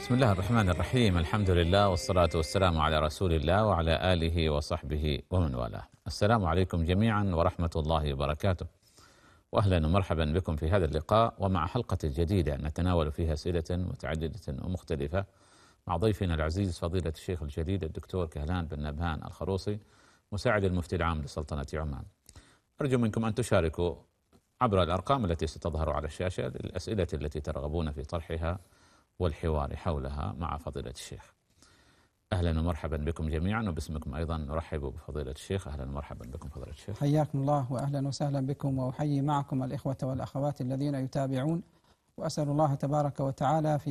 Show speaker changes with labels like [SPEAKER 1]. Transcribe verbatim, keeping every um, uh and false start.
[SPEAKER 1] بسم الله الرحمن الرحيم. الحمد لله والصلاة والسلام على رسول الله وعلى آله وصحبه ومن والاه. السلام عليكم جميعا ورحمة الله وبركاته، وأهلا ومرحبا بكم في هذا اللقاء ومع حلقة جديدة نتناول فيها أسئلة متعددة ومختلفة مع ضيفنا العزيز فضيلة الشيخ الجليل الدكتور كهلان بن نبهان الخروصي مساعد المفتي العام لسلطنة عمان. أرجو منكم أن تشاركوا عبر الأرقام التي ستظهر على الشاشة الأسئلة التي ترغبون في طرحها والحوار حولها مع فضيلة الشيخ. أهلا ومرحبا بكم جميعا، وباسمكم أيضا نرحب بفضيلة الشيخ. أهلا ومرحبا بكم فضيلة الشيخ.
[SPEAKER 2] حياكم الله وأهلا وسهلا بكم، وأحيي معكم الإخوة والأخوات الذين يتابعون، وأسأل الله تبارك وتعالى في